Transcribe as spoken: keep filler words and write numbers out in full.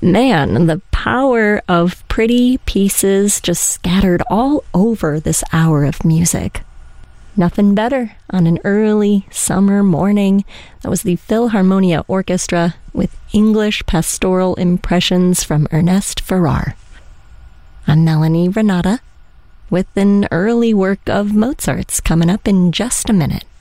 Man, the power of pretty pieces just scattered all over this hour of music. Nothing better on an early summer morning. That was the Philharmonia Orchestra with English pastoral impressions from Ernest Farrar. I'm Melanie Renata with an early work of Mozart's coming up in just a minute.